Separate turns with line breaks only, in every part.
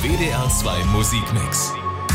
WDR 2 Musikmix.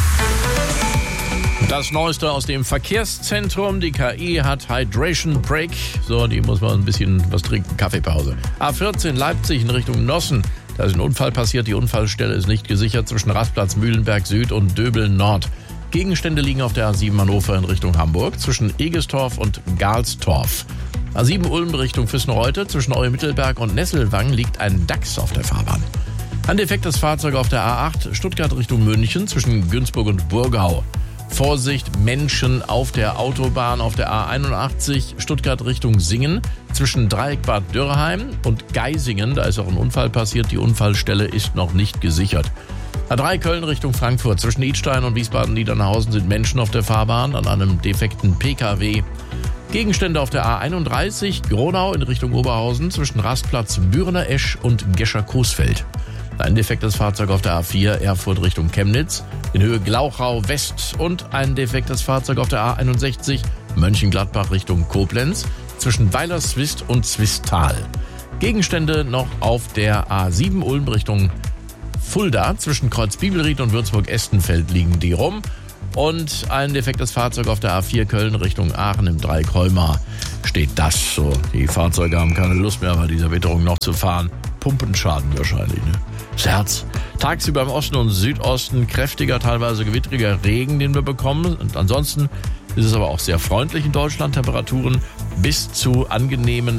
Das Neueste aus dem Verkehrszentrum. Die KI hat Hydration Break. So, die muss man ein bisschen was trinken. Kaffeepause. A14 Leipzig in Richtung Nossen. Da ist ein Unfall passiert. Die Unfallstelle ist nicht gesichert zwischen Rastplatz Mühlenberg Süd und Döbel Nord. Gegenstände liegen auf der A7 Hannover in Richtung Hamburg zwischen Egestorf und Galstorf. A7 Ulm Richtung Füssen-Reute zwischen Eumittelberg und Nesselwang liegt ein Dachs auf der Fahrbahn. Ein defektes Fahrzeug auf der A8 Stuttgart Richtung München zwischen Günzburg und Burgau. Vorsicht, Menschen auf der Autobahn auf der A81 Stuttgart Richtung Singen zwischen Dreieck Bad Dürrheim und Geisingen. Da ist auch ein Unfall passiert. Die Unfallstelle ist noch nicht gesichert. A3 Köln Richtung Frankfurt zwischen Idstein und Wiesbaden-Niedernhausen sind Menschen auf der Fahrbahn an einem defekten PKW. Gegenstände auf der A31 Gronau in Richtung Oberhausen zwischen Rastplatz Bürener-Esch und Gescher-Coesfeld. Ein defektes Fahrzeug auf der A4 Erfurt Richtung Chemnitz in Höhe Glauchau West und ein defektes Fahrzeug auf der A61 Mönchengladbach Richtung Koblenz zwischen Weilerswist und Zwistal. Gegenstände noch auf der A7 Ulm Richtung Fulda zwischen Kreuz Bibelried und Würzburg-Estenfeld liegen die rum. Und ein defektes Fahrzeug auf der A4 Köln Richtung Aachen im Dreieck Heumar steht das so. Die Fahrzeuge haben keine Lust mehr, bei dieser Witterung noch zu fahren. Pumpenschaden wahrscheinlich, ne? Das Herz. Tagsüber im Osten und Südosten kräftiger, teilweise gewittriger Regen, den wir bekommen. Und ansonsten ist es aber auch sehr freundlich in Deutschland. Temperaturen bis zu angenehmen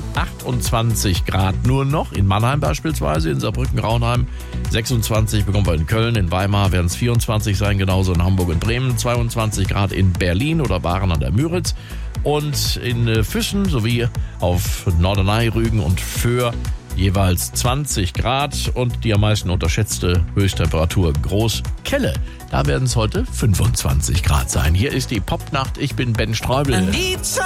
28 Grad nur noch. In Mannheim beispielsweise, in Saarbrücken, Raunheim 26 bekommen wir in Köln, in Weimar werden es 24 sein, genauso in Hamburg und Bremen, 22 Grad in Berlin oder Baaren an der Müritz und in Füssen sowie auf Norderney, Rügen und Föhr jeweils 20 Grad und die am meisten unterschätzte Höchsttemperatur Großkelle. Da werden es heute 25 Grad sein. Hier ist die Popnacht. Ich bin Ben Streubel.